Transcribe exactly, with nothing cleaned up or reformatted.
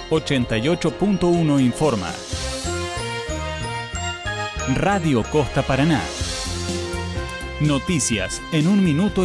ochenta y ocho punto uno informa. Radio Costa Paraná. Noticias en un minuto